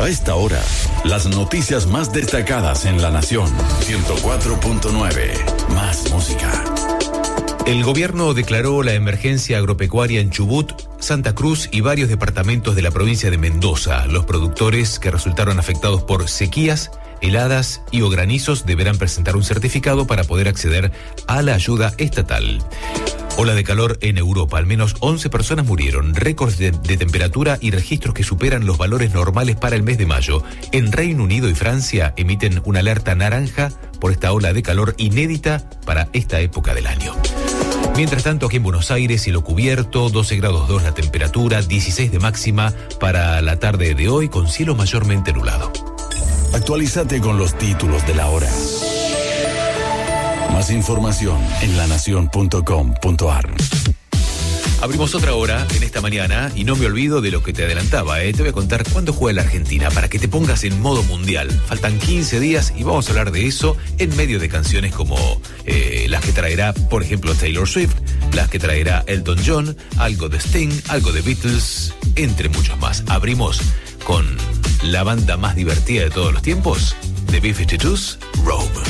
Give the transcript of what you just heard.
A esta hora, las noticias más destacadas en La Nación. 104.9. Más música. El gobierno declaró la emergencia agropecuaria en Chubut, Santa Cruz y varios departamentos de la provincia de Mendoza. Los productores que resultaron afectados por sequías, heladas y o granizos deberán presentar un certificado para poder acceder a la ayuda estatal. Ola de calor en Europa. Al menos 11 personas murieron. Récords de temperatura y registros que superan los valores normales para el mes de mayo. En Reino Unido y Francia emiten una alerta naranja por esta ola de calor inédita para esta época del año. Mientras tanto, aquí en Buenos Aires, cielo cubierto, 12 grados 2 la temperatura, 16 de máxima para la tarde de hoy, con cielo mayormente nublado. Actualízate con los títulos de la hora. Más información en lanacion.com.ar. Abrimos otra hora en esta mañana y no me olvido de lo que te adelantaba. Te voy a contar cuándo juega la Argentina para que te pongas en modo mundial. Faltan 15 días y vamos a hablar de eso en medio de canciones como las que traerá, por ejemplo, Taylor Swift, las que traerá Elton John, algo de Sting, algo de Beatles, entre muchos más. Abrimos con la banda más divertida de todos los tiempos, The B-52's Robe.